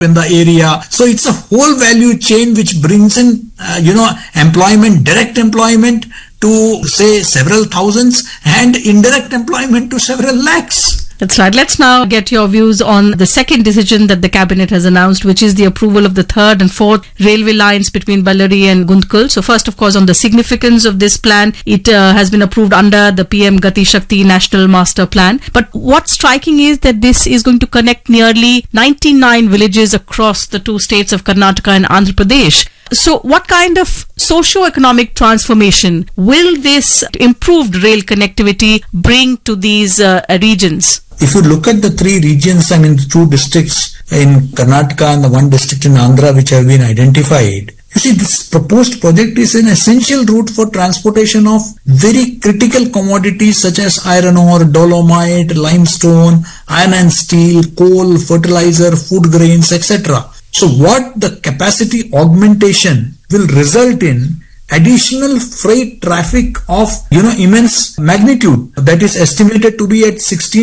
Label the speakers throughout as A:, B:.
A: in the area. So it's a whole value chain which brings in, employment, direct employment to say several thousands and indirect employment to several lakhs.
B: That's right. Let's now get your views on the second decision that the cabinet has announced, which is the approval of the third and fourth railway lines between Ballari and Gundkul. So first, of course, on the significance of this plan, it has been approved under the PM Gati Shakti National Master Plan. But what's striking is that this is going to connect nearly 99 villages across the two states of Karnataka and Andhra Pradesh. So what kind of socio-economic transformation will this improved rail connectivity bring to these regions?
A: If you look at the three regions, the two districts in Karnataka and the one district in Andhra which have been identified, you see, this proposed project is an essential route for transportation of very critical commodities such as iron ore, dolomite, limestone, iron and steel, coal, fertilizer, food grains, etc. So what the capacity augmentation will result in additional freight traffic of immense magnitude, that is estimated to be at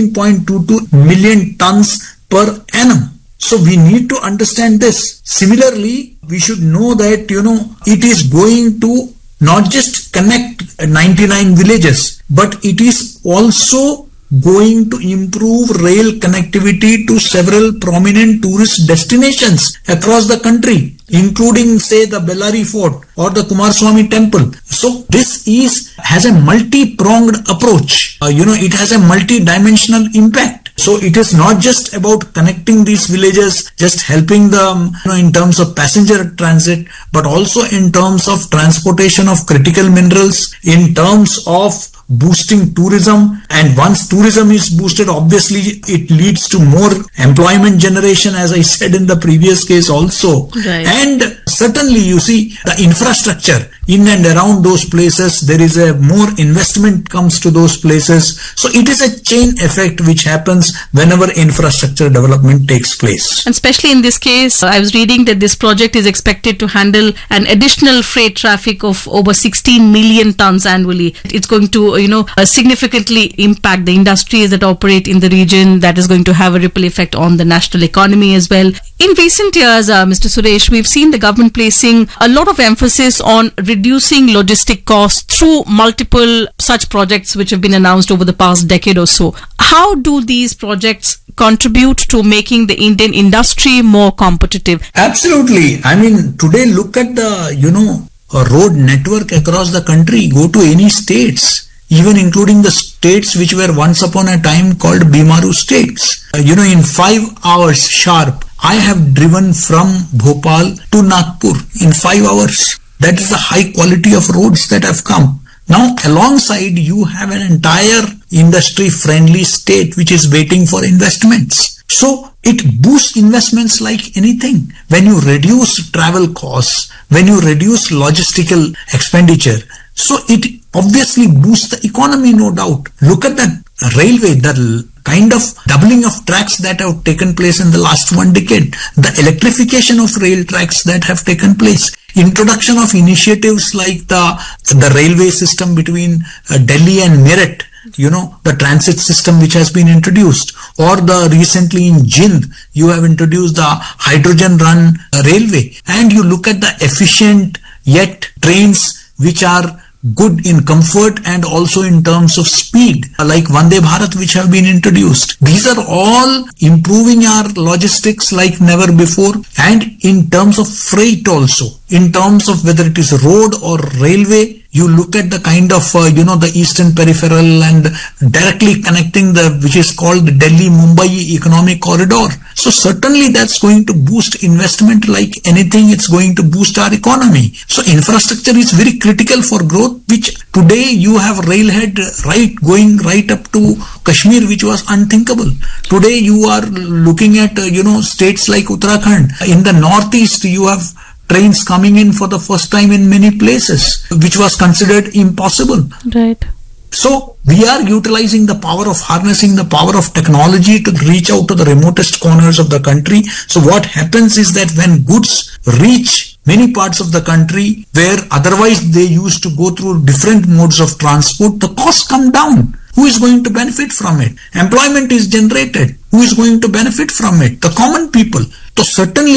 A: 16.22 million tons per annum. So we need to understand this. Similarly, we should know that it is going to not just connect 99 villages, but it is also going to improve rail connectivity to several prominent tourist destinations across the country, including, say, the Bellary Fort or the Kumaraswamy Temple. So this has a multi-pronged approach. It has a multi-dimensional impact. So it is not just about connecting these villages, just helping them in terms of passenger transit, but also in terms of transportation of critical minerals, in terms of boosting tourism. And once tourism is boosted, obviously it leads to more employment generation, as I said in the previous case also.
B: Right.
A: And certainly, you see, the infrastructure in and around those places, there is a more investment comes to those places. So it is a chain effect which happens whenever infrastructure development takes place.
B: And especially in this case, I was reading that this project is expected to handle an additional freight traffic of over 16 million tons annually. It's going to, significantly impact the industries that operate in the region. That is going to have a ripple effect on the national economy as well. In recent years, Mr. Suresh, we've seen the government placing a lot of emphasis on reducing logistic costs through multiple such projects which have been announced over the past decade or so. How do these projects contribute to making the Indian industry more competitive?
A: Absolutely. Today look at the, road network across the country. Go to any states, even including the states which were once upon a time called Bimaru states. In 5 hours sharp, I have driven from Bhopal to Nagpur in 5 hours. That is the high quality of roads that have come. Now, alongside, you have an entire industry-friendly state which is waiting for investments. So, it boosts investments like anything. When you reduce travel costs, when you reduce logistical expenditure, so it obviously boosts the economy, no doubt. Look at the railway, the kind of doubling of tracks that have taken place in the last 1 decade, the electrification of rail tracks that have taken place, introduction of initiatives like the railway system between Delhi and Meerut, the transit system which has been introduced, or the recently in Jind, you have introduced the hydrogen run railway, and you look at the efficient yet trains which are good in comfort and also in terms of speed, like Vande Bharat which have been introduced. These are all improving our logistics like never before, and in terms of freight also, in terms of whether it is road or railway. You look at the kind of, the eastern peripheral and directly connecting which is called the Delhi-Mumbai economic corridor. So certainly that's going to boost investment like anything. It's going to boost our economy. So infrastructure is very critical for growth, which today you have railhead going right up to Kashmir, which was unthinkable. Today you are looking at, states like Uttarakhand. In the northeast, you have trains coming in for the first time in many places, which was considered impossible.
B: Right.
A: So we are utilizing the power of harnessing the power of technology to reach out to the remotest corners of the country. So what happens is that when goods reach many parts of the country where otherwise they used to go through different modes of transport, the costs come down. Who is going to benefit from it? Employment is generated. who is going to benefit from it? The common people. So certainly